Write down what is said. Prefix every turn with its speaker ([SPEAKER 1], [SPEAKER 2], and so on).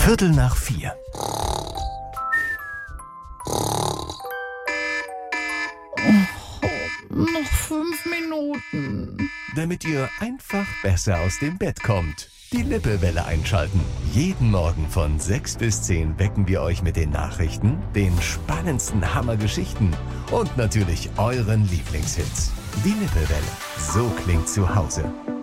[SPEAKER 1] 4:15.
[SPEAKER 2] Noch 5 Minuten.
[SPEAKER 1] Damit ihr einfach besser aus dem Bett kommt. Die Lippewelle einschalten. Jeden Morgen von 6 bis 10 wecken wir euch mit den Nachrichten, den spannendsten Hammergeschichten und natürlich euren Lieblingshits. Die Lippewelle. So klingt zu Hause.